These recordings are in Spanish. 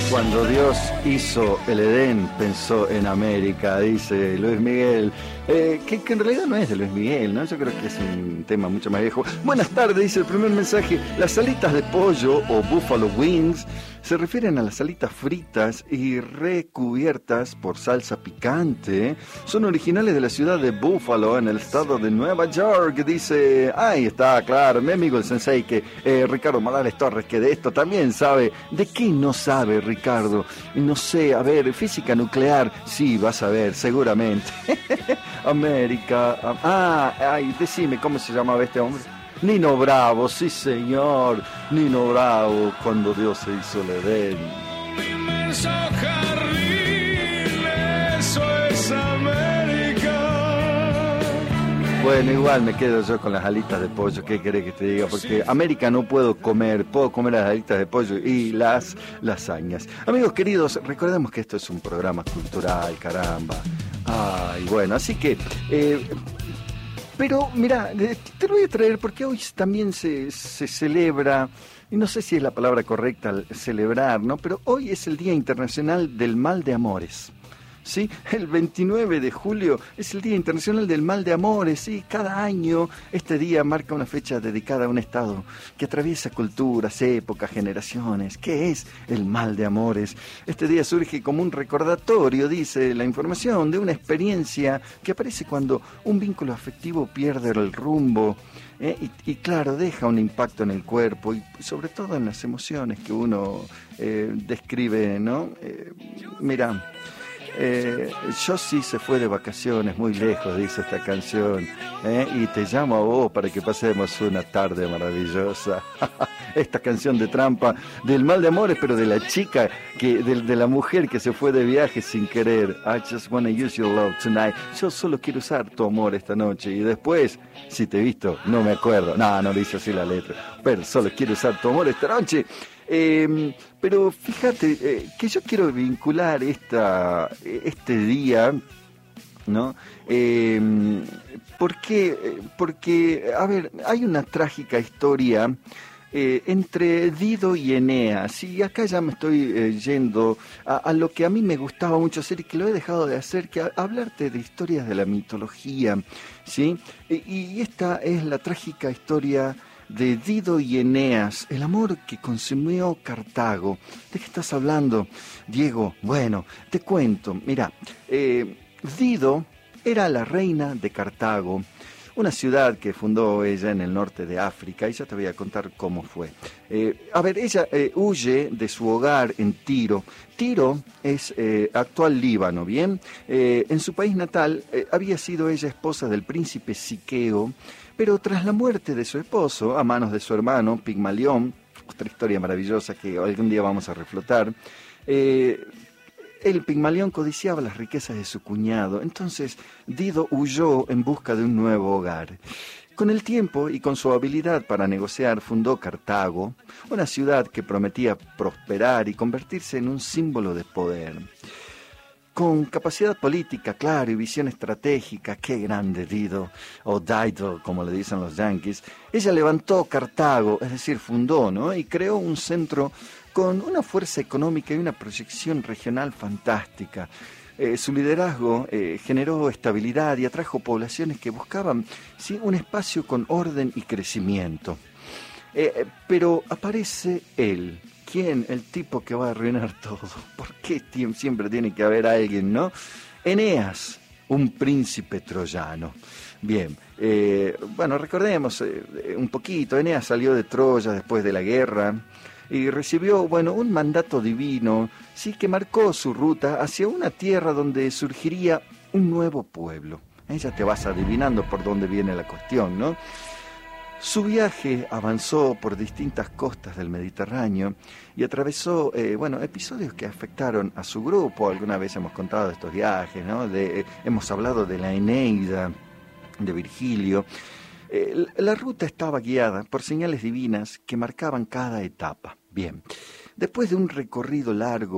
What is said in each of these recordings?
Cuando Dios hizo el Edén, pensó en América, dice Luis Miguel. Que en realidad no es de Luis Miguel, ¿no? Yo creo que es un tema mucho más viejo. Buenas tardes, dice el primer mensaje. Las alitas de pollo o buffalo wings se refieren a las alitas fritas y recubiertas por salsa picante. Son originales de la ciudad de Buffalo, en el estado de Nueva York. Dice, ahí está, claro, mi amigo el sensei, que Ricardo Morales Torres, que de esto también sabe. ¿De qué no sabe, Ricardo? No sé, a ver, física nuclear, sí, vas a ver, seguramente. América, ay, decime, ¿cómo se llamaba este hombre? Nino Bravo, sí señor, Nino Bravo, cuando Dios se hizo el Edén. Inmenso carril, eso es América. Bueno, igual me quedo yo con las alitas de pollo, ¿qué querés que te diga? Porque América no puedo comer las alitas de pollo y las lasañas. Amigos queridos, recordemos que esto es un programa cultural, caramba. Ay, bueno, así que... pero mira, te lo voy a traer porque hoy también se celebra, y no sé si es la palabra correcta celebrar, ¿no? Pero hoy es el Día Internacional del Mal de Amores. ¿Sí? El 29 de julio es el Día Internacional del Mal de Amores, ¿sí? Cada año este día marca una fecha dedicada a un estado que atraviesa culturas, épocas, generaciones. ¿Qué es el mal de amores? Este día surge como un recordatorio, dice la información, de una experiencia que aparece cuando un vínculo afectivo pierde el rumbo. Y claro, deja un impacto en el cuerpo y sobre todo en las emociones que uno describe, ¿no? Mira... Josie se fue de vacaciones muy lejos, dice esta canción, y te llamo a vos para que pasemos una tarde maravillosa. Esta canción de trampa del mal de amores, pero de la chica, de la mujer que se fue de viaje sin querer. I just wanna use your love tonight. Yo solo quiero usar tu amor esta noche. Y después, si te he visto, no me acuerdo. No dice así la letra. Pero solo quiero usar tu amor esta noche. Pero fíjate que yo quiero vincular este día, ¿no? Porque, a ver, hay una trágica historia entre Dido y Eneas, y acá ya me estoy yendo a lo que a mí me gustaba mucho hacer y que lo he dejado de hacer, que hablarte de historias de la mitología, ¿sí? Y esta es la trágica historia de Dido y Eneas, el amor que consumió Cartago. ¿De qué estás hablando, Diego? Bueno, te cuento. Mira, Dido era la reina de Cartago, una ciudad que fundó ella en el norte de África, y ya te voy a contar cómo fue. Ella huye de su hogar en Tiro. Tiro es actual Líbano, ¿bien? En su país natal había sido ella esposa del príncipe Siqueo, pero tras la muerte de su esposo, a manos de su hermano Pigmalión, otra historia maravillosa que algún día vamos a reflotar, el Pigmalión codiciaba las riquezas de su cuñado. Entonces Dido huyó en busca de un nuevo hogar. Con el tiempo y con su habilidad para negociar, fundó Cartago, una ciudad que prometía prosperar y convertirse en un símbolo de poder. Con capacidad política, claro, y visión estratégica, qué grande Dido, o Dido, como le dicen los yanquis, ella levantó Cartago, es decir, fundó, ¿no? Y creó un centro con una fuerza económica y una proyección regional fantástica. Su liderazgo generó estabilidad y atrajo poblaciones que buscaban, ¿sí?, un espacio con orden y crecimiento. Pero aparece él. ¿Quién? El tipo que va a arruinar todo. ¿Por qué siempre tiene que haber alguien, no? Eneas, un príncipe troyano. Bien, bueno, recordemos un poquito. Eneas salió de Troya después de la guerra y recibió, bueno, un mandato divino, sí, que marcó su ruta hacia una tierra donde surgiría un nuevo pueblo. Ya te vas adivinando por dónde viene la cuestión, ¿no? Su viaje avanzó por distintas costas del Mediterráneo y atravesó, episodios que afectaron a su grupo. Alguna vez hemos contado de estos viajes, ¿no? Hemos hablado de la Eneida, de Virgilio. La ruta estaba guiada por señales divinas que marcaban cada etapa. Bien, después de un recorrido largo,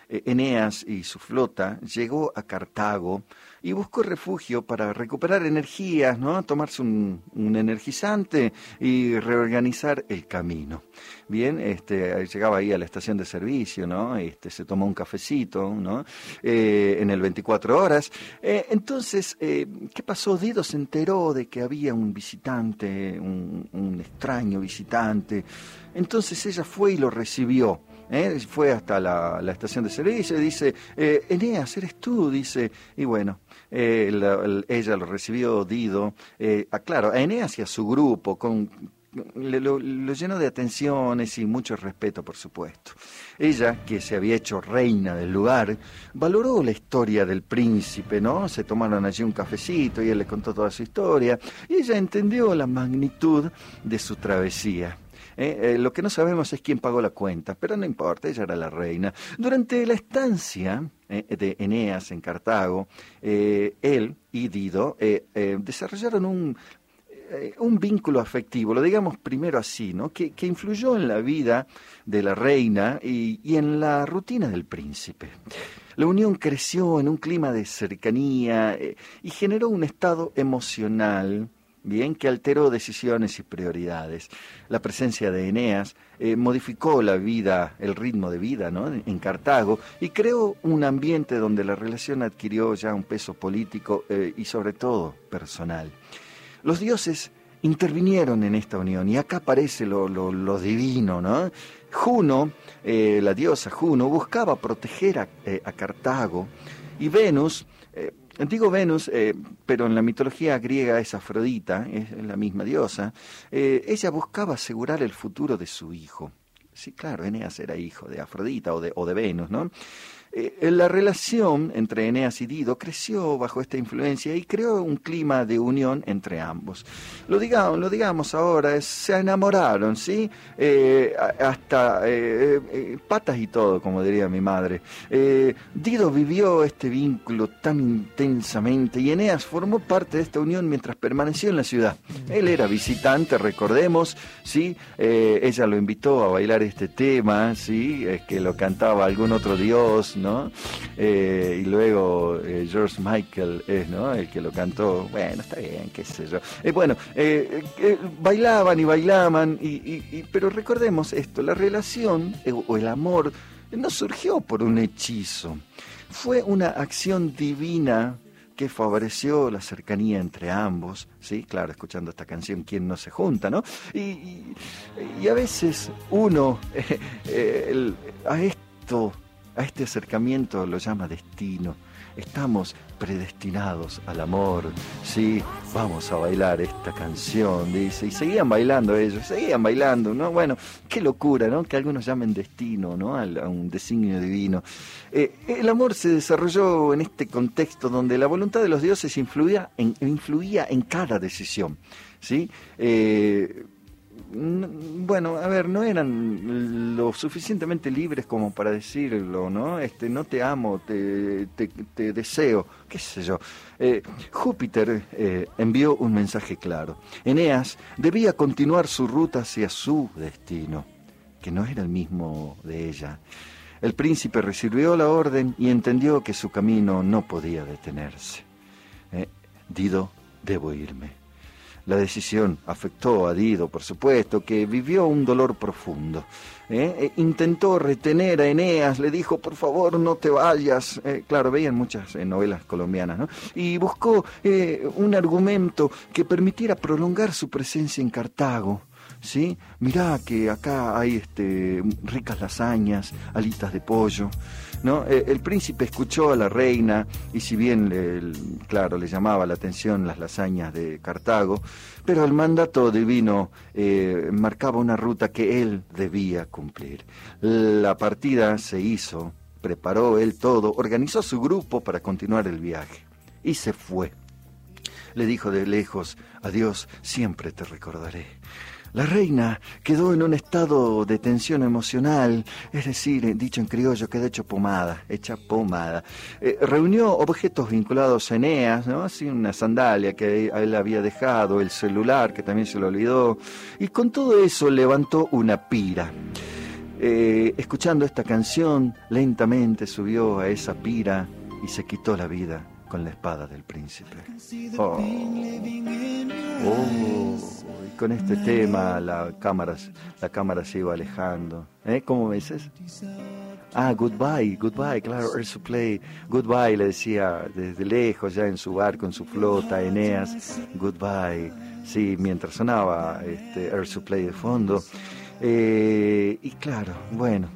Eneas y su flota llegó a Cartago y buscó refugio para recuperar energías, ¿no? Tomarse un energizante y reorganizar el camino. Bien, llegaba ahí a la estación de servicio, ¿no? Se tomó un cafecito, ¿no? En el 24 horas. Entonces, ¿qué pasó? Dido se enteró de que había un visitante, un extraño visitante. Entonces ella fue y lo recibió. Fue hasta la estación de servicio y dice, Eneas, ¿eres tú? Dice, y bueno, ella lo recibió, Dido, claro, a Eneas y a su grupo, lo llenó de atenciones y mucho respeto, por supuesto. Ella, que se había hecho reina del lugar, valoró la historia del príncipe, ¿no? Se tomaron allí un cafecito y él le contó toda su historia, y ella entendió la magnitud de su travesía. Lo que no sabemos es quién pagó la cuenta, pero no importa, ella era la reina. Durante la estancia de Eneas en Cartago, él y Dido desarrollaron un vínculo afectivo, lo digamos primero así, ¿no? que influyó en la vida de la reina y en la rutina del príncipe. La unión creció en un clima de cercanía y generó un estado emocional, bien, que alteró decisiones y prioridades. La presencia de Eneas modificó la vida, el ritmo de vida, ¿no? En Cartago, y creó un ambiente donde la relación adquirió ya un peso político y sobre todo personal. Los dioses intervinieron en esta unión y acá aparece lo divino, ¿no? Juno, la diosa Juno, buscaba proteger a Cartago, y Venus, digo Venus, pero en la mitología griega es Afrodita, es la misma diosa, ella buscaba asegurar el futuro de su hijo. Sí, claro, Eneas era hijo de Afrodita o de Venus, ¿no? La relación entre Eneas y Dido creció bajo esta influencia y creó un clima de unión entre ambos. Lo digamos ahora, se enamoraron, ¿sí? Hasta patas y todo, como diría mi madre. Dido vivió este vínculo tan intensamente y Eneas formó parte de esta unión mientras permaneció en la ciudad. Él era visitante, recordemos, ¿sí? Ella lo invitó a bailar este tema, ¿sí? Que lo cantaba algún otro dios, ¿no? Y luego George Michael es, ¿no? El que lo cantó. Bueno, está bien, qué sé yo. Bailaban y bailaban, pero recordemos esto, la relación o el amor no surgió por un hechizo, fue una acción divina que favoreció la cercanía entre ambos, ¿sí? Claro, escuchando esta canción, ¿quién no se junta, no? Y a veces uno a este acercamiento lo llama destino. Estamos predestinados al amor, ¿sí? Vamos a bailar esta canción, dice. Y seguían bailando ellos, ¿no? Bueno, qué locura, ¿no? Que algunos llamen destino, ¿no? A un designio divino. El amor se desarrolló en este contexto donde la voluntad de los dioses influía en cada decisión, ¿sí? Bueno, a ver, no eran lo suficientemente libres como para decirlo, ¿no? No te amo, te deseo, qué sé yo. Júpiter envió un mensaje claro. Eneas debía continuar su ruta hacia su destino, que no era el mismo de ella. El príncipe recibió la orden y entendió que su camino no podía detenerse. Dido, debo irme. La decisión afectó a Dido, por supuesto, que vivió un dolor profundo. Intentó retener a Eneas, le dijo, por favor, no te vayas. Claro, veían muchas novelas colombianas, ¿no? Y buscó un argumento que permitiera prolongar su presencia en Cartago. ¿Sí? Mirá que acá hay ricas lasañas, alitas de pollo, ¿no? El príncipe escuchó a la reina y si bien, claro, le llamaba la atención las lasañas de Cartago, pero el mandato divino marcaba una ruta que él debía cumplir. La partida se hizo, preparó él todo, organizó su grupo para continuar el viaje y se fue. Le dijo de lejos, adiós, siempre te recordaré. La reina quedó en un estado de tensión emocional, es decir, dicho en criollo, quedó hecha pomada. Reunió objetos vinculados a Eneas, ¿no? Así una sandalia que él había dejado, el celular que también se lo olvidó, y con todo eso levantó una pira. escuchando esta canción, lentamente subió a esa pira y se quitó la vida con la espada del príncipe. Oh, y con este tema la cámara se iba alejando. ¿Cómo me dices? Goodbye, claro, Air Supply, goodbye, le decía desde lejos, ya en su barco, en su flota, Eneas, goodbye, sí, mientras sonaba Air Supply de fondo. Y claro, bueno,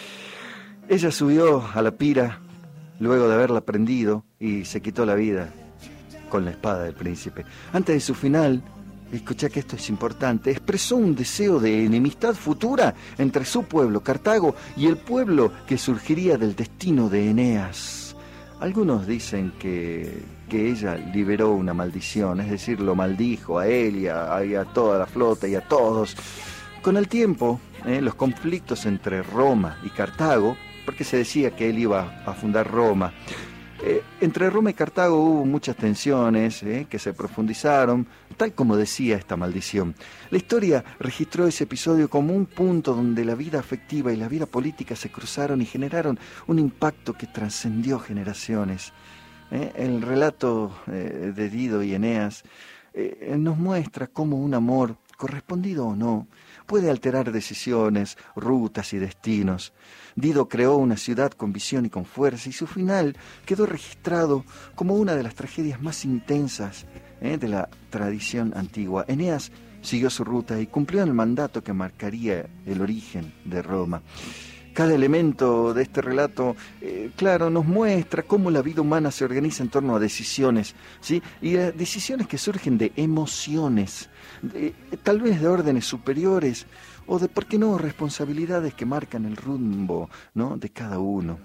ella subió a la pira luego de haberla prendido y se quitó la vida con la espada del príncipe. Antes de su final, escucha que esto es importante, expresó un deseo de enemistad futura entre su pueblo, Cartago, y el pueblo que surgiría del destino de Eneas. Algunos dicen que ella liberó una maldición, es decir, lo maldijo a él y a toda la flota y a todos. Con el tiempo, los conflictos entre Roma y Cartago, porque se decía que él iba a fundar Roma, entre Roma y Cartago hubo muchas tensiones que se profundizaron, tal como decía esta maldición. La historia registró ese episodio como un punto donde la vida afectiva y la vida política se cruzaron y generaron un impacto que trascendió generaciones. El relato de Dido y Eneas nos muestra cómo un amor, correspondido o no, puede alterar decisiones, rutas y destinos. Dido creó una ciudad con visión y con fuerza, y su final quedó registrado como una de las tragedias más intensas de la tradición antigua. Eneas siguió su ruta y cumplió el mandato que marcaría el origen de Roma. Cada elemento de este relato, claro, nos muestra cómo la vida humana se organiza en torno a decisiones, ¿sí? Y decisiones que surgen de emociones, tal vez de órdenes superiores, o de, ¿por qué no?, responsabilidades que marcan el rumbo, ¿no?, de cada uno.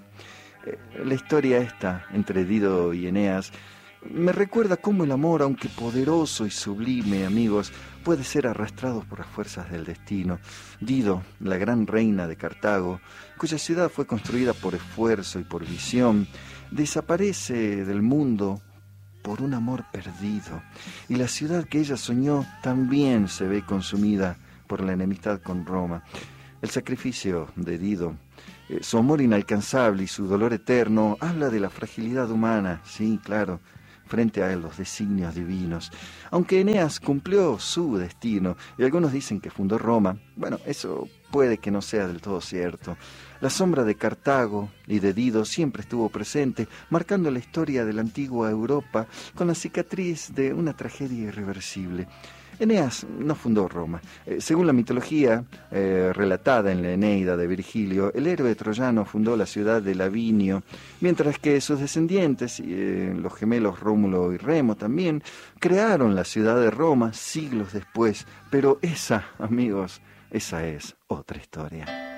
La historia esta entre Dido y Eneas me recuerda cómo el amor, aunque poderoso y sublime, amigos, puede ser arrastrado por las fuerzas del destino. Dido, la gran reina de Cartago, cuya ciudad fue construida por esfuerzo y por visión, desaparece del mundo por un amor perdido. Y la ciudad que ella soñó también se ve consumida por la enemistad con Roma. El sacrificio de Dido, su amor inalcanzable y su dolor eterno, habla de la fragilidad humana, sí, claro, frente a los designios divinos. Aunque Eneas cumplió su destino, y algunos dicen que fundó Roma, bueno, eso puede que no sea del todo cierto. La sombra de Cartago y de Dido siempre estuvo presente, marcando la historia de la antigua Europa con la cicatriz de una tragedia irreversible. Eneas no fundó Roma. Según la mitología relatada en la Eneida de Virgilio, el héroe troyano fundó la ciudad de Lavinio, mientras que sus descendientes, los gemelos Rómulo y Remo también, crearon la ciudad de Roma siglos después. Pero esa, amigos, esa es otra historia.